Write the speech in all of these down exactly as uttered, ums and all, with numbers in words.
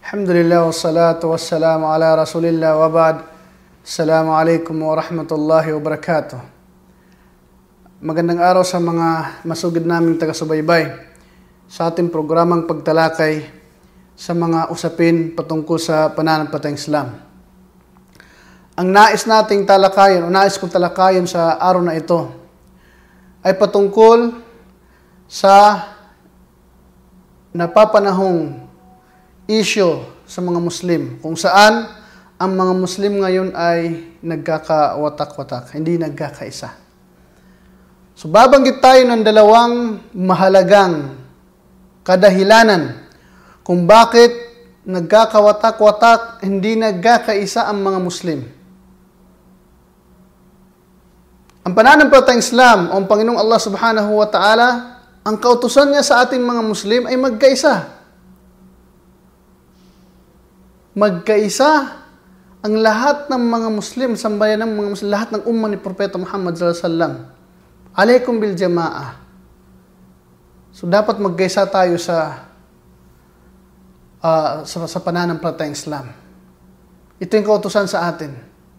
Alhamdulillah wassalatu wassalamu ala rasulillah wa ba'd. Assalamu alaikum wa rahmatullahi wa barakatuh. Magandang araw sa mga masugid naming taga-subaybay sa ating programang pagtalakay sa mga usapin patungkol sa pananampalatayang Islam. Ang nais nating talakayin o nais kong talakayin sa araw na ito ay patungkol sa napapanahong issue sa mga Muslim, kung saan ang mga Muslim ngayon ay nagkakawatak-watak, hindi nagkakaisa. So babanggit tayo ng dalawang mahalagang kadahilanan kung bakit nagkakawatak-watak, hindi nagkakaisa ang mga Muslim. Ang pananampalatayang Islam o ang Panginoong Allah Subhanahu wa Ta'ala, ang kautusan niya sa ating mga Muslim ay magkaisa. Magkaisa ang lahat ng mga Muslim, sambayan ng mga Muslim, lahat ng umma ni Propeta Muhammad sallallahu alaihi wasallam. Alaikum bil jama'ah. So dapat magkaisa tayo sa uh, sa, sa pananampalatayang Islam. Ito yung kautusan sa atin.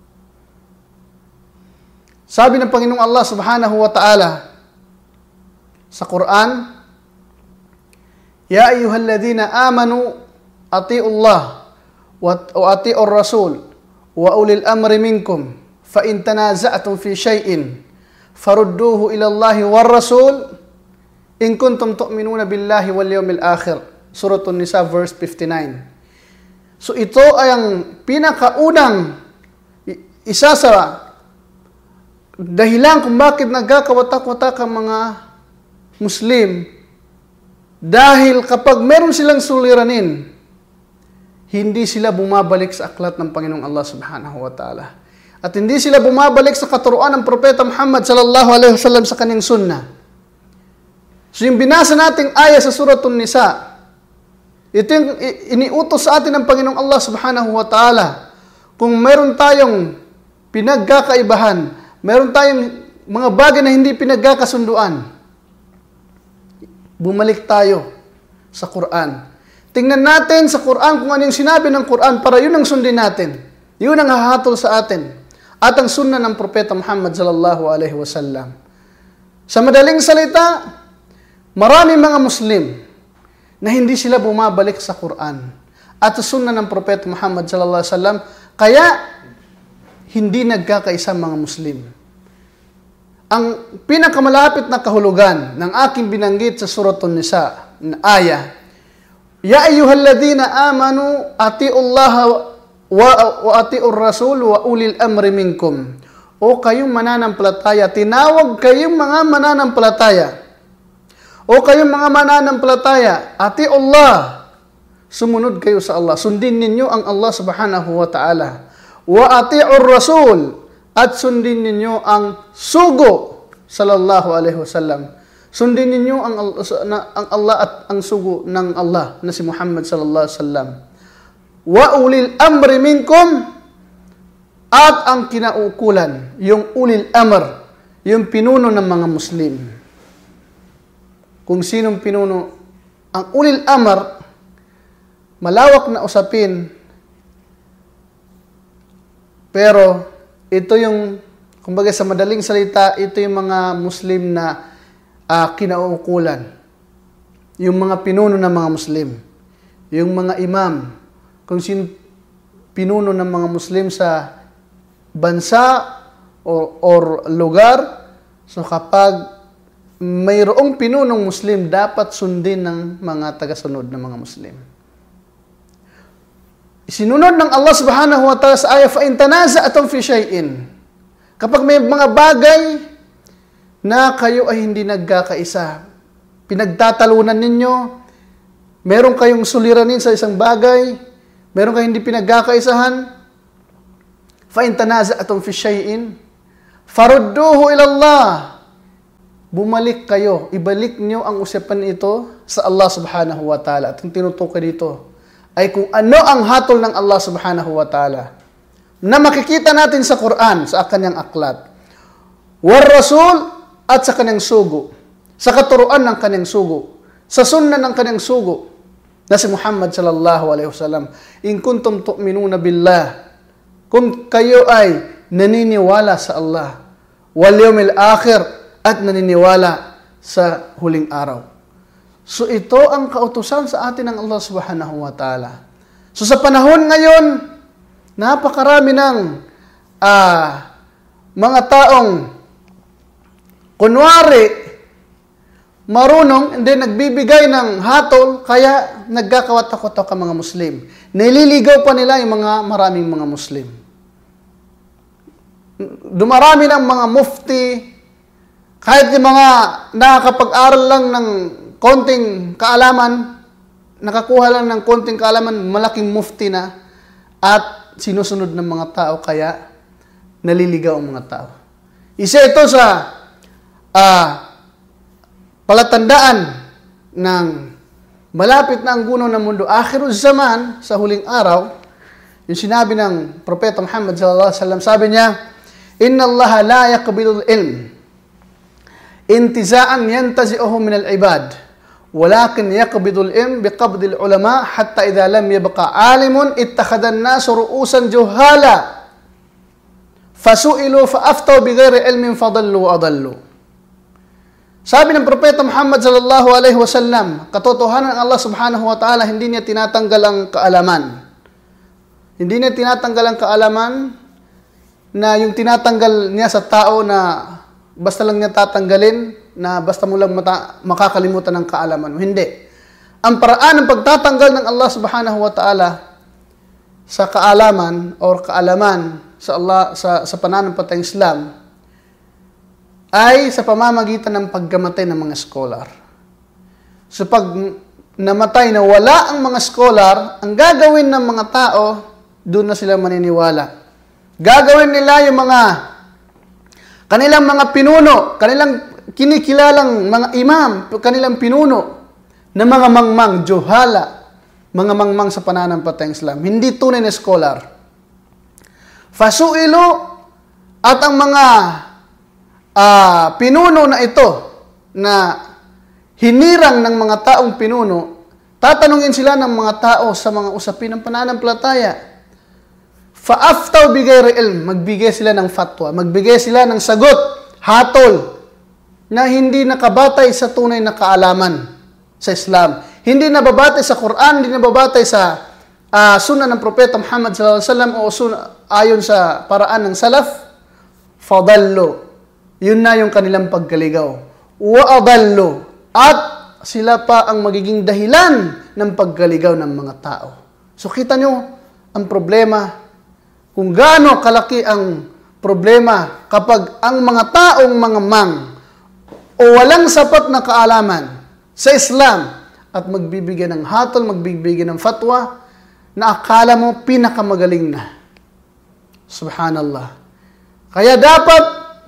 Sabi ng Panginoong Allah Subhanahu wa Ta'ala sa Quran, Ya ayyuhalladhina amanu ati'ullah wa ati'ur rasul wa ulil amri minkum fa in tanaza'tum fi shay'in farudduhu ila Allahi war rasul in kuntum tu'minuna billahi wal yawmil akhir. Surah An-Nisa verse fifty-nine. So ito ay ang pinakaunang isa sa dahilan kung bakit nagkakawatak-watak ang mga Muslim, dahil kapag meron silang suliranin, hindi sila bumabalik sa aklat ng Panginoong Allah Subhanahu wa Ta'ala. At hindi sila bumabalik sa katuruan ng Propeta Muhammad sallallahu alaihi wasallam sa kanyang sunnah. So yung binasa nating ayah sa Surah An-Nisa, ito yung iniutos sa atin ng Panginoong Allah Subhanahu wa Ta'ala. Kung meron tayong pinagkakaibahan, meron tayong mga bagay na hindi pinagkakasunduan, bumalik tayo sa Quran. Tingnan natin sa Quran kung ano yung sinabi ng Quran para yun ang sundin natin. Yun ang hahatol sa atin. At ang sunnah ng Propeta Muhammad sallallahu alaihi wasallam. Sa madaling salita, marami mga Muslim na hindi sila bumabalik sa Quran at sa sunnah ng Propeta Muhammad sallallahu alaihi wasallam, kaya hindi nagkakaisa mga Muslim. Ang pinakamalapit na kahulugan ng aking binanggit sa Surah An-Nisa na ayah, Ya ayyuhalladhina amanu ati'ullaha wa, wa ati'ur rasul wa ulil amri minkum. O kayong mananampalataya, tinawag kayong mga mananampalataya. O kayong mga mananampalataya, ati'ullah, sumunod kayo sa Allah. Sundin ninyo ang Allah Subhanahu wa Ta'ala. Wa ati'ur rasul, at sundin ninyo ang sugo sallallahu alaihi wasallam. Sundin ninyo ang, ang Allah at ang sugo ng Allah na si Muhammad sallallahu alaihi wasallam. Wa ulil amri minkum, at ang kinaukulan, yung ulil amr, yung pinuno ng mga Muslim. Kung sinong pinuno, ang ulil amr, malawak na usapin, pero ito yung, kumbaga sa madaling salita, ito yung mga Muslim na Uh, kinauukulan, yung mga pinuno ng mga Muslim, yung mga imam, kung sino pinuno ng mga Muslim sa bansa or, or lugar. So kapag mayroong pinunong Muslim, dapat sundin ng mga tagasunod ng mga Muslim. Isinunod ng Allah Subhanahu wa Ta'ala sa ayah, fa in tanaza'tum fi shay'in, kapag may mga bagay na kayo ay hindi nagkakaisa, pinagtatalunan ninyo, meron kayong suliranin sa isang bagay, meron kayong hindi pinagkakaisahan, fa in tanaza'tum fi shay'in farudduhu ila Allah, bumalik kayo, ibalik nyo ang usapan ito sa Allah Subhanahu wa Ta'ala. At yung tinutukoy dito ay kung ano ang hatol ng Allah Subhanahu wa Ta'ala na makikita natin sa Quran, sa kanyang aklat. War Rasul, at sa kanyang sugo, sa katuruan ng kanyang sugo, sa sunna ng kanyang sugo. na si Muhammad sallallahu alaihi wasallam. In kuntum tu'minuna billah, kung kayo ay naniniwala sa Allah, wal yawmil akhir, at naniniwala sa huling araw. So ito ang kautusan sa atin ng Allah subhanahu wa ta'ala. So sa panahon ngayon, napakarami ng uh, mga taong kunwari marunong, hindi nagbibigay ng hatol, kaya nagkakawatak-watak ang mga Muslim. Nililigaw pa nila yung mga maraming mga Muslim. Dumarami ng mga mufti, kahit yung mga nakakapag-aral lang ng konting kaalaman, nakakuha lang ng konting kaalaman, malaking mufti na, at sinusunod ng mga tao, kaya naliligaw ang mga tao. Isa ito sa uh, palatandaan ng malapit na ang guno ng mundo, akhiruz zaman, sa huling araw. Yung sinabi ng Propeta Muhammad sallallahu alaihi wasallam, sabi niya, Inna Allah la yaqbidul ilm intiza'an yantazi'uhu min al-ibad, walakin yaqbidul ilm biqabdil ulama hatta idha lam yabqa alimun ittakhadhan nasu ru'usan juhala fasu'ilu fa'aftaw bighairi ilmin fadallu wa adallu. Sabi ng Propeta Muhammad sallallahu alaihi wasallam, katotohanan ng Allah subhanahu wa ta'ala, hindi niya tinatanggal ang kaalaman. Hindi niya tinatanggal ang kaalaman na yung tinatanggal niya sa tao na basta lang niya tatanggalin, na basta mo lang mata, makakalimutan ng kaalaman. Hindi. Ang paraan ng pagtatanggal ng Allah subhanahu wa ta'ala sa kaalaman or kaalaman sa Allah sa, sa pananampalatayang Islam ay sa pamamagitan ng pagkamatay ng mga scholar. So pag namatay na wala ang mga scholar, ang gagawin ng mga tao, doon na sila maniniwala. Gagawin nila yung mga kanilang mga pinuno, kanilang kinikilalang mga imam, kanilang pinuno na mga mangmang, juhala, mga mangmang sa pananampalatayang Islam, hindi tunay na scholar. Fasu'ilu, at ang mga uh, pinuno na ito, na hinirang ng mga taong pinuno, tatanungin sila ng mga tao sa mga usapin ng pananampalataya. Fa'aftaw bigay ilm, magbigay sila ng fatwa, magbigay sila ng sagot, hatol, na hindi nakabatay sa tunay na kaalaman sa Islam. Hindi nababatay sa Quran, hindi nababatay sa uh, sunnah ng Propeta Muhammad sallallahu alaihi wasallam o sunnah, ayon sa paraan ng salaf, fadallu. Yun na yung kanilang pagkaligaw. Wa adallu. At sila pa ang magiging dahilan ng pagkaligaw ng mga tao. So kita nyo ang problema, kung gaano kalaki ang problema kapag ang mga taong mga mang o walang sapat na kaalaman sa Islam at magbibigay ng hatol, magbibigay ng fatwa na akala mo pinakamagaling na. Subhanallah. Kaya dapat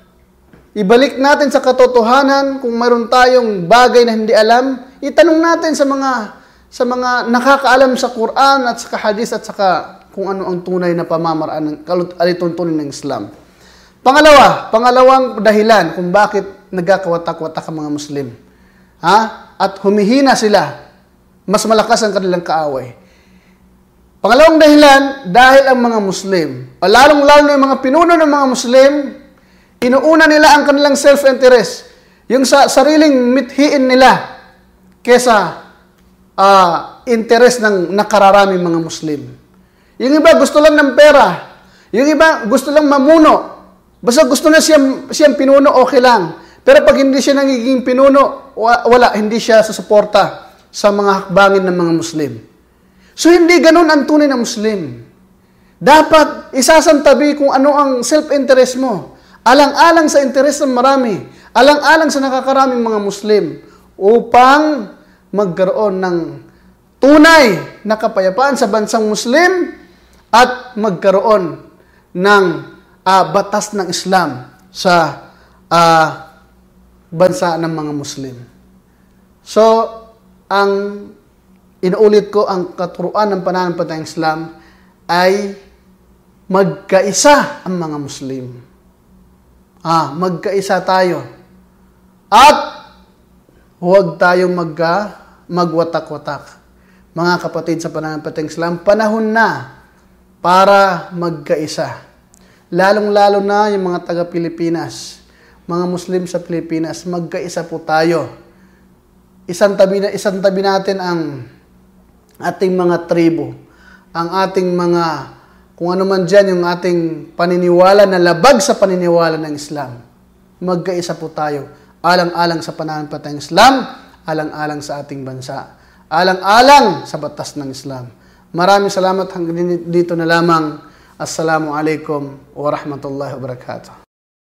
ibalik natin sa katotohanan, kung mayroon tayong bagay na hindi alam, itanong natin sa mga sa mga nakakaalam sa Quran at sa hadis at saka kung ano ang tunay na pamamaraan ng alituntunin ng Islam. Pangalawa, pangalawang dahilan kung bakit nagkakawatak-watak ang mga Muslim. Ha? At humihina sila. Mas malakas ang kanilang kaaway. Pangalawang dahilan, dahil ang mga Muslim, o lalong-lalo na yung mga pinuno ng mga Muslim, inuuna nila ang kanilang self-interest. Yung sa sariling mithiin nila kesa uh, interest ng nakararaming mga Muslim. Yung iba gusto lang ng pera. Yung iba gusto lang mamuno. Basta gusto na siyang, siyang pinuno, okay lang. Pero pag hindi siya nagiging pinuno, wala, hindi siya susuporta sa mga hakbangin ng mga Muslim. So hindi ganun ang tunay na Muslim. Dapat isasantabi kung ano ang self-interest mo. Alang-alang sa interest ng marami. Alang-alang sa nakakaraming mga Muslim. Upang magkaroon ng tunay na kapayapaan sa bansang Muslim at magkaroon ng uh, batas ng Islam sa uh, bansa ng mga Muslim. So, ang inuulit ko, ang katuruan ng pananampalatayang Islam ay magkaisa ang mga Muslim. Ah, magkaisa tayo. At huwag tayong magka, magwatak-watak. Mga kapatid sa pananampalatayang Islam, panahon na para magkaisa. Lalong-lalo na yung mga taga-Pilipinas, mga Muslim sa Pilipinas, magkaisa po tayo. Isang tabi, na, isang tabi natin ang ating mga tribo, ang ating mga, kung ano man dyan, yung ating paniniwala na labag sa paniniwala ng Islam. Magkaisa po tayo, alang-alang sa pananampalatayang Islam, alang-alang sa ating bansa, alang-alang sa batas ng Islam. Maraming salamat hanggang dito na lamang. Assalamualaikum warahmatullahi wabarakatuh.